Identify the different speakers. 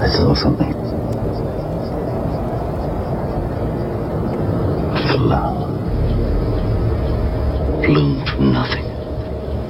Speaker 1: I saw something. A flower bloomed from nothing.